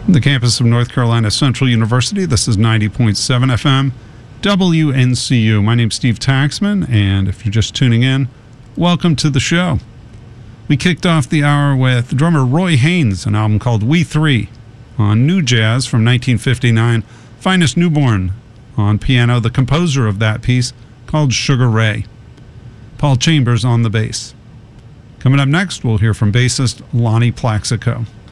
The campus of North Carolina Central University. This is 90.7 FM, WNCU. My name's Steve Taxman, and if you're just tuning in, welcome to the show. We kicked off the hour with drummer Roy Haynes, an album called We Three, on New Jazz from 1959. Finest Newborn on piano, the composer of that piece, called Sugar Ray. Paul Chambers on the bass. Coming up next, we'll hear from bassist Lonnie Plaxico.